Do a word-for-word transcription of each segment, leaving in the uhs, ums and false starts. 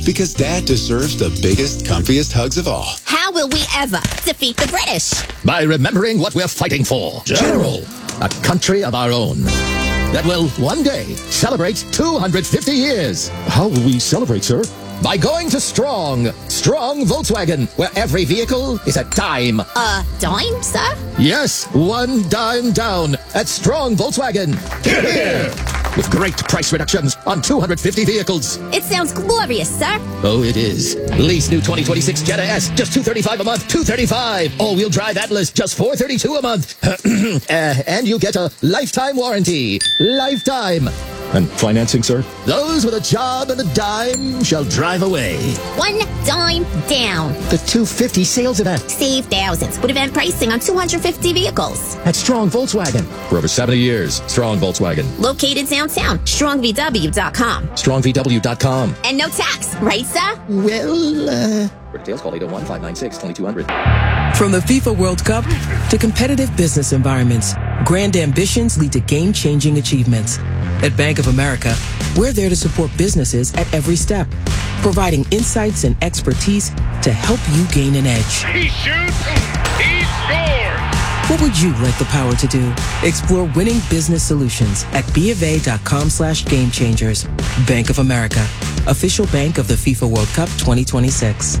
Because Dad deserves the biggest, comfiest hugs of all. How will we ever defeat the British? By remembering what we're fighting for. General. A country of our own. That will one day celebrate two hundred fifty years. How will we celebrate, sir? By going to Strong. Strong Volkswagen, where every vehicle is a dime. A dime, sir? Yes, one dime down at Strong Volkswagen. Here, here. With great price reductions on two hundred fifty vehicles. It sounds glorious, sir. Oh, it is. Lease new twenty twenty-six Jetta S, just two hundred thirty-five dollars a month. two hundred thirty-five dollars. All-wheel drive Atlas, just four hundred thirty-two dollars a month. uh, and you get a lifetime warranty. Lifetime. And financing, sir? Those with a job and a dime shall drive away. One dime down. The two hundred fifty sales event. Save thousands with event pricing on two hundred fifty vehicles. At Strong Volkswagen. For over seventy years, Strong Volkswagen. Located downtown. strong v w dot com. strong v w dot com. And no tax, right, sir? Well, uh... For details, call eight oh one, five nine six, two two zero zero. From the FIFA World Cup to competitive business environments, grand ambitions lead to game-changing achievements. At Bank of America, we're there to support businesses at every step, providing insights and expertise to help you gain an edge. He shoots, he scores! What would you like the power to do? Explore winning business solutions at bofa.com slash game changers. Bank of America, official bank of the FIFA World Cup twenty twenty-six.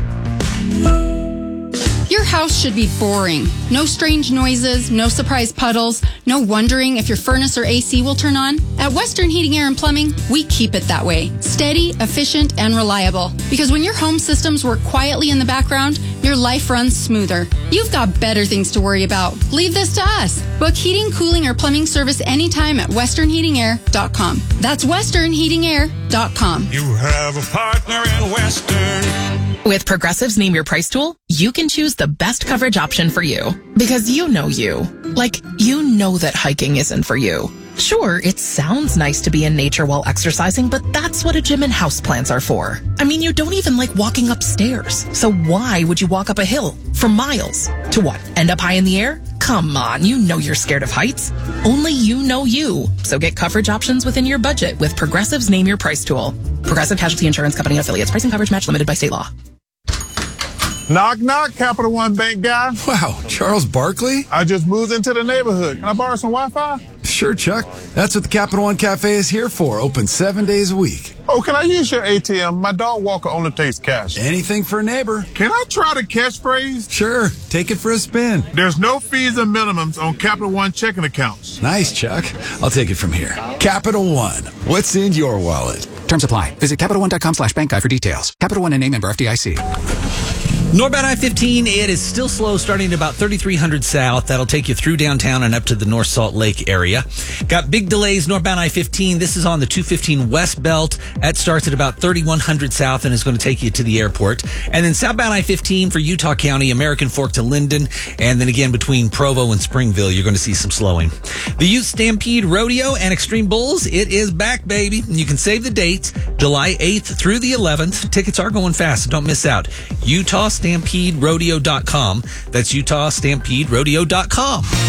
Your house should be boring. No strange noises, no surprise puddles, no wondering if your furnace or A C will turn on. At Western Heating, Air and Plumbing, we keep it that way. Steady, efficient, and reliable. Because when your home systems work quietly in the background, your life runs smoother. You've got better things to worry about. Leave this to us. Book heating, cooling, or plumbing service anytime at western heating air dot com. That's western heating air dot com. You have a partner in Western. With Progressive's Name Your Price tool, you can choose the best coverage option for you. Because you know you. Like, you know that hiking isn't for you. Sure, it sounds nice to be in nature while exercising, but that's what a gym and houseplants are for. I mean, you don't even like walking upstairs. So why would you walk up a hill for miles? To what, end up high in the air? Come on, you know you're scared of heights. Only you know you. So get coverage options within your budget with Progressive's Name Your Price tool. Progressive Casualty Insurance Company affiliates. Pricing coverage match limited by state law. Knock, knock, Capital One Bank guy. Wow, Charles Barkley? I just moved into the neighborhood. Can I borrow some Wi-Fi? Sure, Chuck. That's what the Capital One Cafe is here for. Open seven days a week. Oh, can I use your A T M? My dog walker only takes cash. Anything for a neighbor. Can I try the catchphrase? Sure. Take it for a spin. There's no fees and minimums on Capital One checking accounts. Nice, Chuck. I'll take it from here. Capital One. What's in your wallet? Terms apply. Visit Capital One dot com slash bank guide for details. Capital One and name member F D I C. Northbound I fifteen, it is still slow starting at about thirty-three hundred south. That'll take you through downtown and up to the North Salt Lake area. Got big delays northbound I fifteen. This is on the two fifteen West Belt. That starts at about thirty-one hundred south and is going to take you to the airport. And then southbound I fifteen for Utah County, American Fork to Linden. And then again between Provo and Springville, you're going to see some slowing. The Youth Stampede Rodeo and Extreme Bulls, it is back, baby. And you can save the dates, July eighth through the eleventh. Tickets are going fast, so don't miss out. Utah Stampede Rodeo dot com. That's Utah Stampede Rodeo dot com.